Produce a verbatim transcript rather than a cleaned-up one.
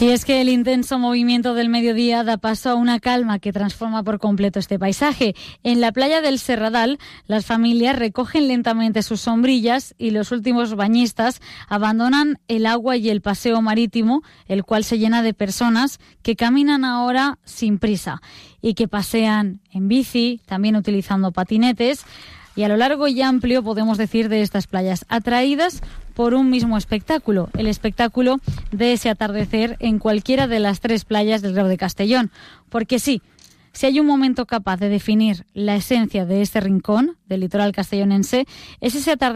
Y es que el intenso movimiento del mediodía da paso a una calma que transforma por completo este paisaje. En la playa del Serradal, las familias recogen lentamente sus sombrillas y los últimos bañistas abandonan el agua y el paseo marítimo, el cual se llena de personas que caminan ahora sin prisa y que pasean en bici, también utilizando patinetes, y a lo largo y amplio, podemos decir, de estas playas, atraídas por un mismo espectáculo, el espectáculo de ese atardecer en cualquiera de las tres playas del Grao de Castellón. Porque sí, si hay un momento capaz de definir la esencia de este rincón del litoral castellonense, es ese atardecer